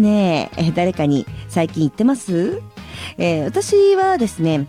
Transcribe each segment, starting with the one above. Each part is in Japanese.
ね。誰かに最近言ってます？私はですね、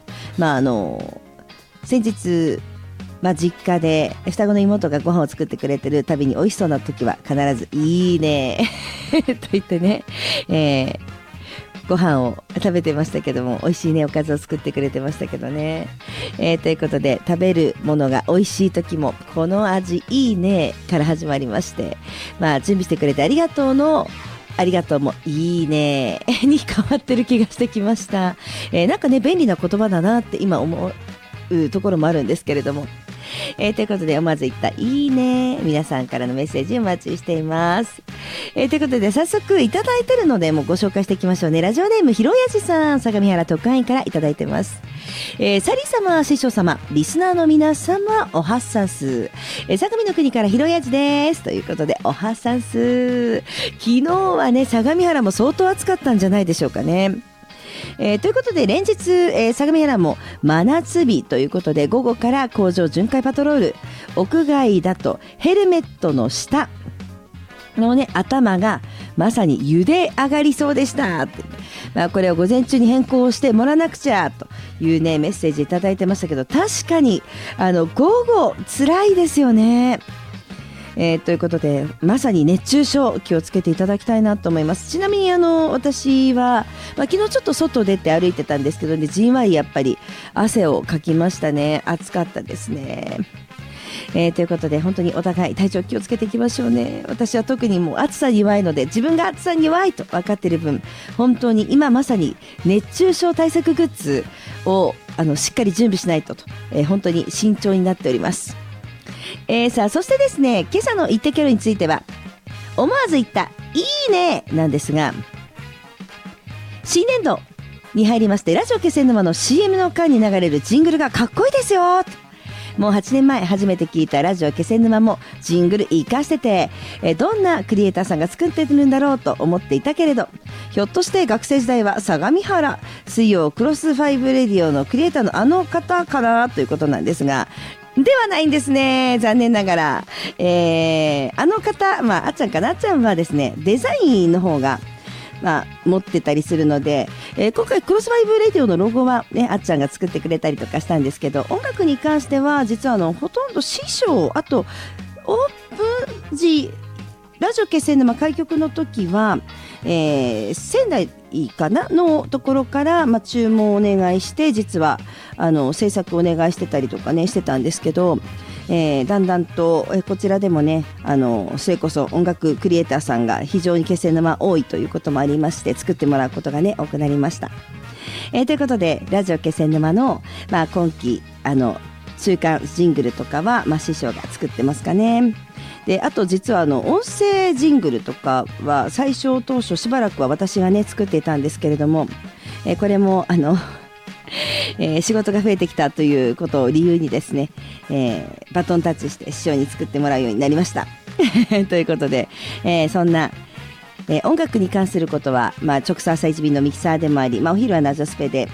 先日、実家で双子の妹がご飯を作ってくれてるたびに美味しそうな時は必ずいいねと言ってね、ご飯を食べてましたけども、美味しいねおかずを作ってくれてましたけどね、ということで、食べるものが美味しい時もこの味いいねから始まりまして、準備してくれてありがとうのありがとうもいいねに変わってる気がしてきました。なんかね、便利な言葉だなって今思うところもあるんですけれども、ということで、思わず言ったいいね、皆さんからのメッセージお待ちしています。ということで、早速いただいてるのでもうご紹介していきましょうね。ラジオネームひろやじさん、相模原特派員からいただいてます。サリー様、師匠様、リスナーの皆様、おはっさんす。相模の国からひろやじですということで、おはっさんす。昨日はね、相模原も相当暑かったんじゃないでしょうかね。ということで、連日、相模原も真夏日ということで、午後から工場巡回パトロール、屋外だとヘルメットの下のね、頭がまさに茹で上がりそうでしたって、これを午前中に変更してもらわなくちゃというね、メッセージいただいてましたけど、確かに午後辛いですよね。ということで、まさに熱中症気をつけていただきたいなと思います。ちなみに私は、昨日ちょっと外出て歩いてたんですけどね、じんわりやっぱり汗をかきましたね。暑かったですね。ということで、本当にお互い体調気をつけていきましょうね。私は特にもう暑さに弱いので、自分が暑さに弱いと分かっている分、本当に今まさに熱中症対策グッズをしっかり準備しないと本当に慎重になっております。さあ、そしてですね、今朝の言ってけるについては、思わず言ったいいねなんですが、新年度に入りまして、ラジオ気仙沼の CM の間に流れるジングルがかっこいいですよ。もう8年前初めて聞いたラジオ気仙沼もジングル活かしてて、どんなクリエイターさんが作ってるんだろうと思っていたけれど、ひょっとして学生時代は相模原水曜クロスファイブレディオのクリエイターのあの方かなということなんですが、ではないんですね。残念ながら、あの方、あっちゃんかな、あっちゃんはですね、デザインの方が持ってたりするので、今回クロスファイブレディオのロゴはね、あっちゃんが作ってくれたりとかしたんですけど、音楽に関しては実はほとんど師匠、あとオープン時ラジオ気仙沼開局の時は、仙台かなのところから、注文をお願いして、実は制作をお願いしてたりとかねしてたんですけど、だんだんと、こちらでもね、それこそ音楽クリエイターさんが非常に気仙沼多いということもありまして、作ってもらうことがね多くなりました。ということで、ラジオ気仙沼の、今期中間ジングルとかは、師匠が作ってますかね。で、あと実は音声ジングルとかは最初当初しばらくは私がね作っていたんですけれども、これも仕事が増えてきたということを理由にですね、バトンタッチして師匠に作ってもらうようになりましたということで、そんな、音楽に関することは、直送朝一便のミキサーでもあり、お昼はナジョスペで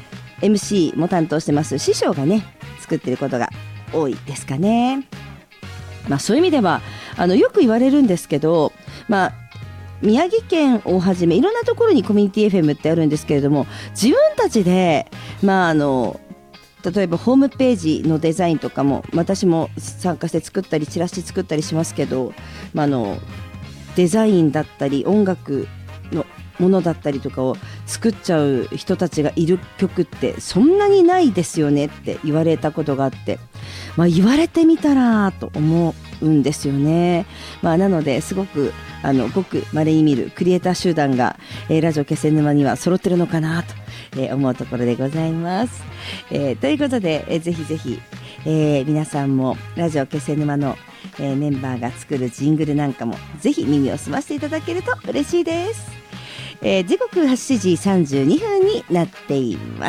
MC も担当してます師匠がね作ってることが多いですかね。そういう意味ではよく言われるんですけど、宮城県をはじめいろんなところにコミュニティ FM ってあるんですけれども、自分たちで、例えばホームページのデザインとかも私も参加して作ったりチラシ作ったりしますけど、デザインだったり音楽のものだったりとかを作っちゃう人たちがいる曲ってそんなにないですよねって言われたことがあって、言われてみたらと思うんですよね。なのですごくごく稀に見るクリエイター集団が、ラジオ気仙沼には揃ってるのかなと、思うところでございます。ということで、ぜひぜひ、皆さんもラジオ気仙沼の、メンバーが作るジングルなんかもぜひ耳を澄ませていただけると嬉しいです。時刻8時32分になっています。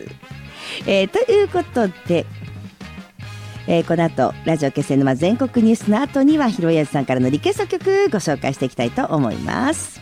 ということで、この後ラジオ気仙沼全国ニュースの後にはひろやじさんからのリクエスト曲ご紹介していきたいと思います。